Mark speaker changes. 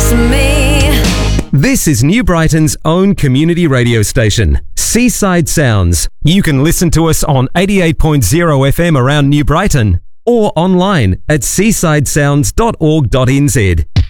Speaker 1: to me.
Speaker 2: This is New Brighton's own community radio station, Seaside Sounds. You can listen to us on 88.0 FM around New Brighton or online at seasidesounds.org.nz.